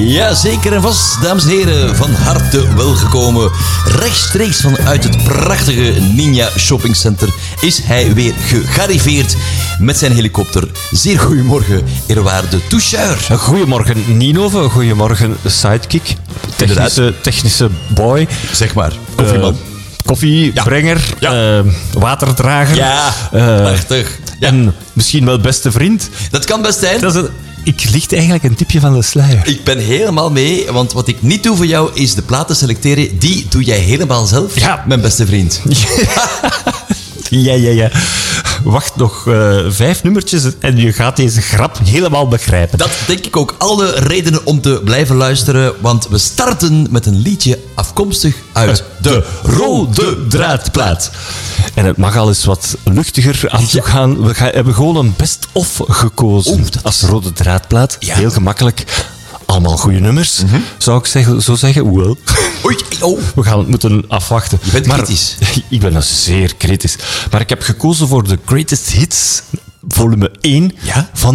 Ja, zeker en vast, dames en heren, van harte welgekomen. Rechtstreeks vanuit het prachtige Ninja Shopping Center is hij weer gearriveerd met zijn helikopter. Zeer goedemorgen, eerwaarde Toucheur. Goedemorgen Ninove, goedemorgen Sidekick, technische boy. Zeg maar, koffieman. Koffiebrenger, Ja. waterdrager. Ja, prachtig. Ja. En misschien wel beste vriend. Dat kan best zijn. Ik licht eigenlijk een tipje van de sluier. Ik ben helemaal mee, want wat ik niet doe voor jou is de platen selecteren. Die doe jij helemaal zelf, Ja. mijn beste vriend. Ja. Wacht nog 5 nummertjes en je gaat deze grap helemaal begrijpen. Dat denk ik ook. Alle redenen om te blijven luisteren, want we starten met een liedje afkomstig uit de Rode Draadplaat. En het mag al eens wat luchtiger aan toe gaan. We hebben gewoon een best-of gekozen als rode draadplaat. Ja. Heel gemakkelijk. Allemaal goede nummers, zou ik zo zeggen. Wel. Oei, oh. We gaan het moeten afwachten. Je bent kritisch. Ik ben zeer kritisch. Maar ik heb gekozen voor de Greatest Hits, volume 1 Ja? van